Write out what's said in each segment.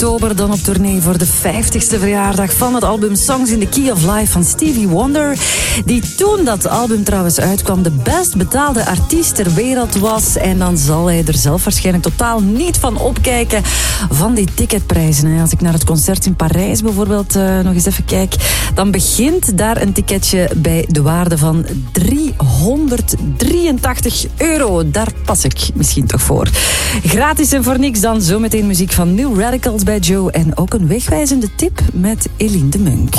oktober dan op tournee voor de 50ste verjaardag van het album Songs in the Key of Life van Stevie Wonder. Die toen dat album trouwens uitkwam de best betaalde artiest ter wereld was. En dan zal hij er zelf waarschijnlijk totaal niet van opkijken van die ticketprijzen. Als ik naar het concert in Parijs bijvoorbeeld nog eens even kijk, dan begint daar een ticketje bij de waarde van €383. Daar pas ik misschien toch voor. Gratis en voor niks dan zometeen muziek van New Radicals bij Joe. En ook een wegwijzende tip met Eline de Munk.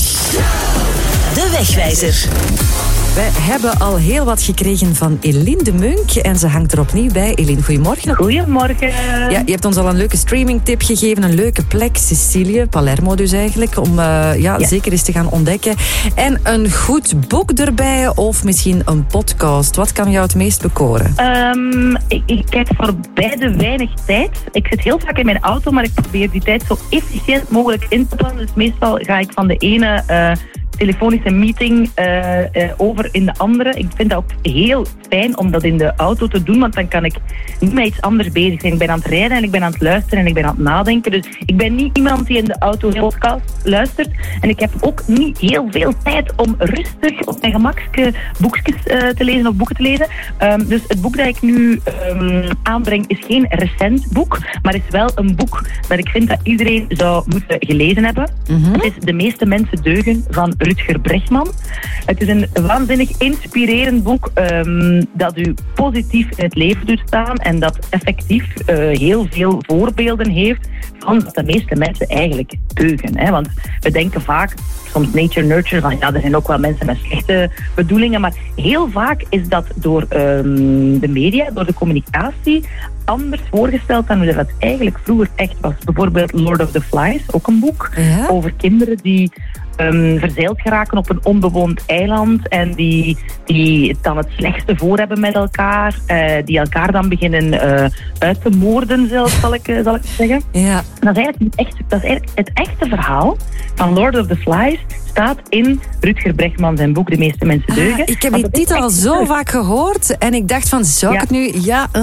De Wegwijzer. Wij hebben al heel wat gekregen van Eline de Munk. En ze hangt er opnieuw bij. Eline, goedemorgen. Goedemorgen. Ja, je hebt ons al een leuke streamingtip gegeven. Een leuke plek, Sicilië, Palermo dus eigenlijk. Om zeker eens te gaan ontdekken. En een goed boek erbij. Of misschien een podcast. Wat kan jou het meest bekoren? Ik heb voor beide weinig tijd. Ik zit heel vaak in mijn auto, maar ik probeer die tijd zo efficiënt mogelijk in te plannen. Dus meestal ga ik van de ene telefonische meeting over in de andere. Ik vind dat ook heel fijn om dat in de auto te doen, want dan kan ik niet met iets anders bezig zijn. Ik ben aan het rijden en ik ben aan het luisteren en ik ben aan het nadenken. Dus ik ben niet iemand die in de auto heel podcast luistert. En ik heb ook niet heel veel tijd om rustig op mijn gemakske boekjes te lezen of boeken te lezen. Dus het boek dat ik nu aanbreng is geen recent boek, maar is wel een boek dat ik vind dat iedereen zou moeten gelezen hebben. Mm-hmm. Het is De meeste mensen deugen van Rutger Bregman. Het is een waanzinnig inspirerend boek dat u positief in het leven doet staan en dat effectief heel veel voorbeelden heeft van dat de meeste mensen eigenlijk deugen. Hè? Want we denken vaak, soms nature nurture, van ja, er zijn ook wel mensen met slechte bedoelingen, maar heel vaak is dat door de media, door de communicatie, anders voorgesteld dan hoe dat eigenlijk vroeger echt was. Bijvoorbeeld Lord of the Flies, ook een boek over kinderen die verzeild geraken op een onbewoond eiland en die dan het slechtste voor hebben met elkaar, die elkaar dan beginnen uit te moorden, zal ik zeggen. Ja. Dat is eigenlijk het echte verhaal van Lord of the Flies staat in Rutger Bregman zijn boek De meeste mensen deugen. Ik heb die titel al zo vaak gehoord en ik dacht van, zou ik het nu...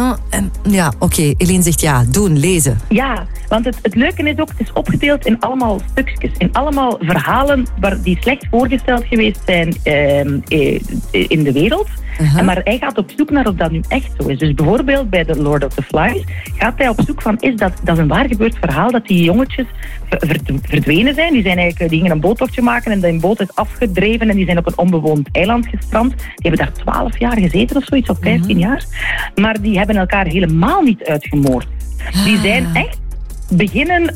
Oké, Eline zegt ja, doen, lezen. Ja, want het leuke is ook, het is opgedeeld in allemaal stukjes, in allemaal verhalen die slecht voorgesteld geweest zijn in de wereld. Uh-huh. Maar hij gaat op zoek naar of dat nu echt zo is. Dus bijvoorbeeld bij The Lord of the Flies gaat hij op zoek van, dat is een waar gebeurd verhaal dat die jongetjes verdwenen zijn. Die gingen een boottochtje maken en die boot is afgedreven en die zijn op een onbewoond eiland gestrand. Die hebben daar 12 jaar gezeten of zoiets, of 15 jaar. Maar die hebben elkaar helemaal niet uitgemoord. Die zijn echt beginnen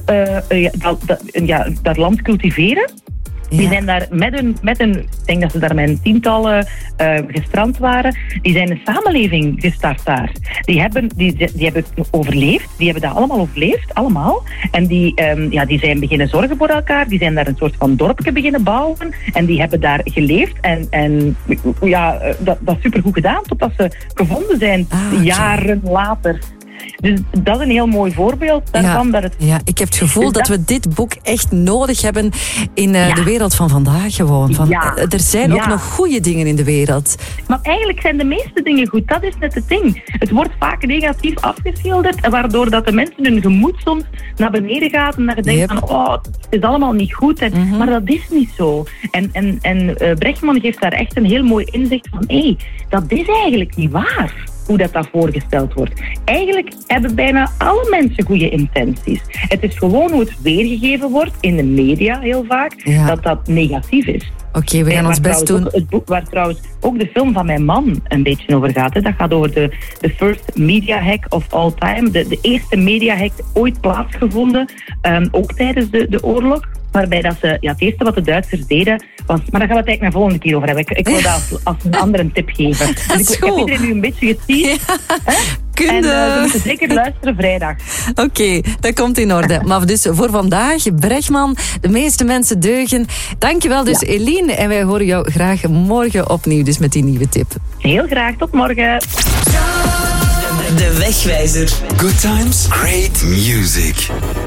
dat land cultiveren. Die zijn daar met een, ik denk dat ze daar met een tientallen gestrand waren. Die zijn een samenleving gestart daar. Die hebben overleefd. Die hebben dat allemaal overleefd, allemaal. En die zijn beginnen zorgen voor elkaar. Die zijn daar een soort van dorpje beginnen bouwen. En die hebben daar geleefd. En dat is supergoed gedaan, totdat ze gevonden zijn, jaren later. Dus dat is een heel mooi voorbeeld daarvan. Ik heb het gevoel dat we dit boek echt nodig hebben in de wereld van vandaag gewoon. Er zijn ook nog goede dingen in de wereld. Maar eigenlijk zijn de meeste dingen goed. Dat is net het ding. Het wordt vaak negatief afgeschilderd, waardoor dat de mensen hun gemoed soms naar beneden gaat en dat je denkt van, het is allemaal niet goed. Maar dat is niet zo. En Bregman geeft daar echt een heel mooi inzicht van, dat is eigenlijk niet waar. Hoe dat voorgesteld wordt. Eigenlijk hebben bijna alle mensen goede intenties. Het is gewoon hoe het weergegeven wordt in de media heel vaak, dat negatief is. Oké, we gaan ons best doen. Waar trouwens ook de film van mijn man een beetje over gaat. Hè. Dat gaat over de first media hack of all time. De eerste media hack ooit plaatsgevonden, ook tijdens de oorlog. Waarbij dat ze, het eerste wat de Duitsers deden was... Maar daar gaan we het eigenlijk naar de volgende keer over hebben. Ik wil dat als een andere tip geven. Dus ik heb iedereen nu een beetje gezien. En we moeten zeker luisteren vrijdag. Oké, dat komt in orde. Maar dus voor vandaag, Bregman, De meeste mensen deugen. Dankjewel dus Eline. En wij horen jou graag morgen opnieuw dus met die nieuwe tip. Heel graag, tot morgen. De Wegwijzer. Good times, great music.